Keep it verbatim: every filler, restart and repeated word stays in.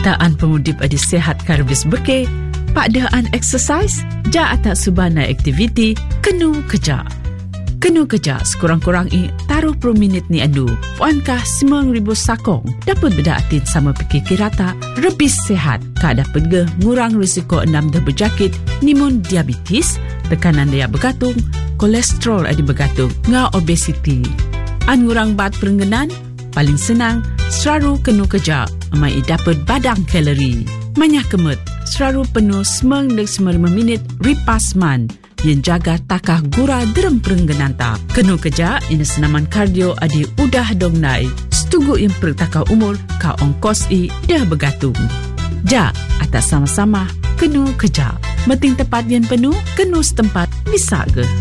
Ataan pemudip adi sehat karbis beke, pakdaan exercise, ja atak subana aktiviti, kenu kerja. Kenu kerja sekurang-kurang i taruh puluh minit ni andu. Puankah sembilan ribu sakong dapat berdaatin sama pikir kirata lebih sehat. Kak dapat ge ngurang risiko enam dah berjakit, nimun diabetes, tekanan daya bergantung, kolesterol adi bergantung, ngah obesiti. An ngurang bat perengganan, paling senang, selalu kenu kerja, amai dapat badang kalori. Manyah kemet, selalu penuh sembilan dan sembilan puluh lima minit ripas man. Yang jaga takah gura derem perengganan ta. Kenu kerja, ini senaman kardio adi udah dong nai. Setugu yang pertakah umur, ka ongkos i dah bergantung. Ja, atas sama-sama, kenu kerja. Meting tempat yang penuh, kenu setempat, bisa ke?